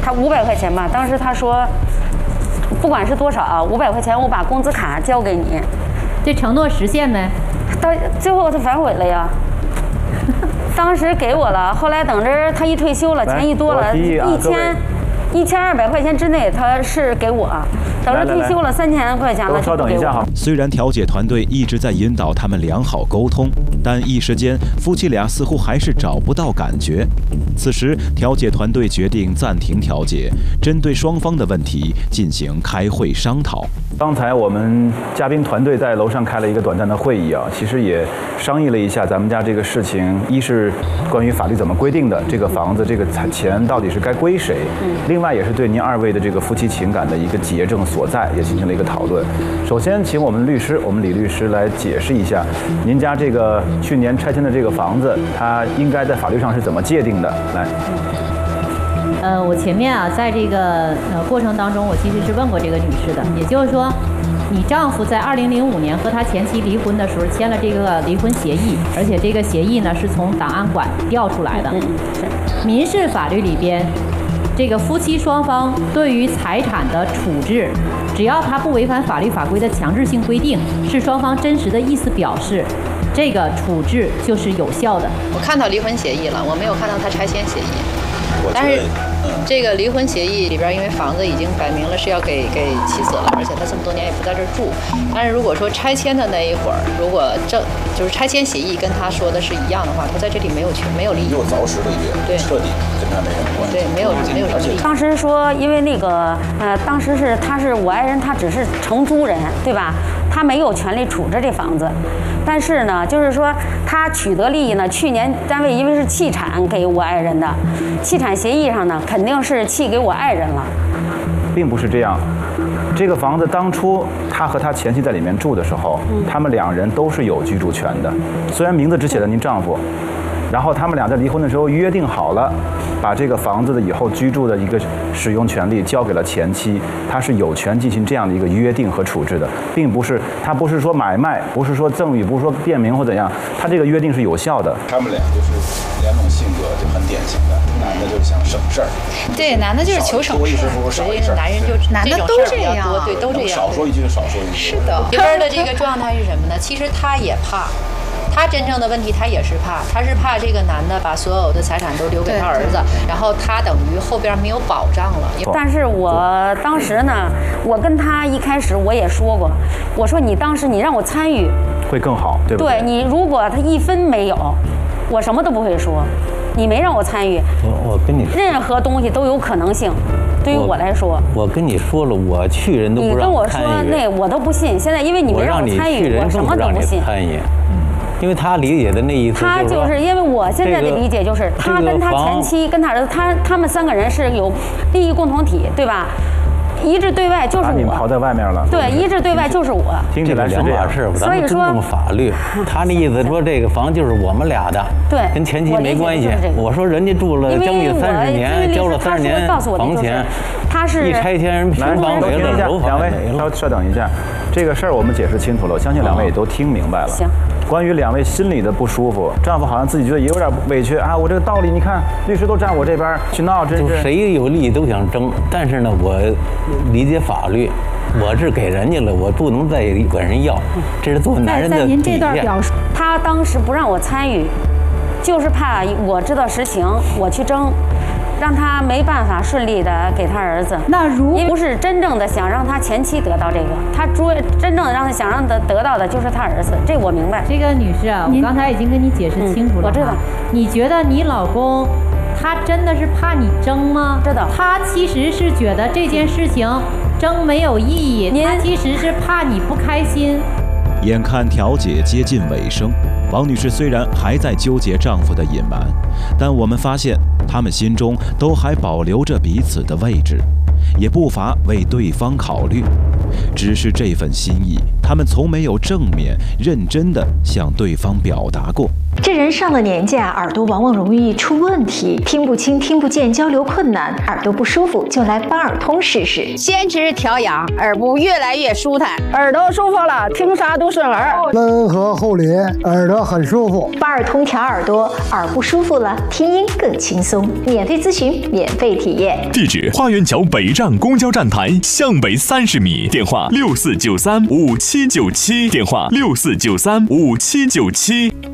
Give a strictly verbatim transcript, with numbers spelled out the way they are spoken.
他五百块钱吧，当时他说，不管是多少，五百块钱我把工资卡交给你。 这承诺实现没？ 到最后他反悔了呀。当时给我了，后来等着他一退休了，钱一多了，一千。一千二百块钱之内，他是给我，等着退休了三千块钱了。 稍等一下哈。 虽然调解团队一直在引导他们良好沟通，但一时间夫妻俩似乎还是找不到感觉。此时，调解团队决定暂停调解，针对双方的问题进行开会商讨。 刚才我们嘉宾团队在楼上开了一个短暂的会议啊，其实也商议了一下咱们家这个事情，一是关于法律怎么规定的，这个房子这个钱到底是该归谁，另外也是对您二位的这个夫妻情感的一个结症所在，也进行了一个讨论。首先，请我们律师，我们李律师来解释一下，您家这个去年拆迁的这个房子，它应该在法律上是怎么界定的？来。 呃，我前面啊，在这个呃过程当中，我其实是问过这个女士的，也就是说，你丈夫在二零零五年和他前妻离婚的时候签了这个离婚协议，而且这个协议呢是从档案馆调出来的。嗯，是。民事法律里边，这个夫妻双方对于财产的处置，只要他不违反法律法规的强制性规定，是双方真实的意思表示，这个处置就是有效的。 我看到离婚协议了，我没有看到他拆迁协议。但是，这个离婚协议里边，因为房子已经摆明了是要给给妻子了，而且他这么多年也不在这儿住。但是如果说拆迁的那一会儿，如果正就是拆迁协议跟他说的是一样的话，他在这里没有权没有利益， 又凿实了一遍， 对， 彻底跟他没什么关系， 对，没有没有什么利益。 当时说，因为那个呃，当时是他是我爱人，他只是承租人，对吧？他没有权利处置这房子。但是呢，就是说他取得利益呢，去年单位因为是弃产给我爱人的，弃产协议上呢肯定是弃给我爱人了， 并不是这样。这个房子当初他和他前妻在里面住的时候，嗯、他们两人都是有居住权的，虽然名字只写了您丈夫，然后他们俩在离婚的时候约定好了，把这个房子的以后居住的一个使用权利交给了前妻，他是有权进行这样的一个约定和处置的，并不是他不是说买卖，不是说赠与，不是说变名或怎样，他这个约定是有效的。 他们俩就是两种性格就很典型的，男的就是想省事儿， 对，男的就是求省事儿， 少一事儿， 男人就男的都这样， 对，都这样， 少说一句就少说一句。 是的，这边的这个状态是什么呢？其实他也怕。他真正的问题，他也是怕，他是怕这个男的把所有的财产都留给他儿子，然后他等于后边没有保障了。 但是我当时呢，我跟他一开始我也说过，我说你当时你让我参与会更好，对不对？ 对你如果他一分没有，我什么都不会说。你没让我参与， 我我跟你说， 任何东西都有可能性。对于我来说， 我跟你说了，我去人都不让我参与。 你跟我说那我都不信，现在因为你没让我参与，我什么都不信。 参与，因为他理解的那意思， 他就是因为我现在的理解就是，他跟他前妻跟他儿子，他他们三个人是有利益共同体，对吧？一致对外就是我，把你刨在外面了。 对，一致对外就是我。 听起来是两码事， 所以说尊重法律。他的意思说这个房就是我们俩的， 对， 跟前妻没关系。我说人家住了将近三十年，交了三十年房钱， 他是一拆迁平房没了，楼两位没了。 稍稍等一下，这个事儿我们解释清楚了，我相信两位也都听明白了。 行。 关于两位心里的不舒服，丈夫好像自己觉得也有点委屈啊，我这个道理你看律师都站我这边去闹，真是谁有利都想争，但是呢，我理解法律，我是给人家了，我不能再管人要，这是做男人的底线。 在您这段表述， 他当时不让我参与，就是怕我知道实情，我去争。让他没办法顺利的给他儿子， 那如因为不是真正的想让他前妻得到这个，他主真正的让他想让他得到的就是他儿子，这我明白。 这个女士啊，我刚才已经跟你解释清楚了、嗯， 我知道。 你觉得你老公他真的是怕你争吗？ 知道。 他其实是觉得这件事情争没有意义，他其实是怕你不开心。 眼看调解接近尾声，王女士虽然还在纠结丈夫的隐瞒，但我们发现他们心中都还保留着彼此的位置，也不乏为对方考虑。只是这份心意，他们从没有正面认真地向对方表达过。 这人上了年纪啊，耳朵往往容易出问题，听不清、听不见，交流困难，耳朵不舒服就来八耳通试试。 先吃调养，耳部越来越舒坦，耳朵舒服了，听啥都顺耳。 温和护理，耳朵很舒服。 八耳通调耳朵，耳不舒服了，听音更轻松。免费咨询，免费体验。 地址：花园桥北站公交站台向北三十米，电话六四九三五七九七，电话六四九三五七九七。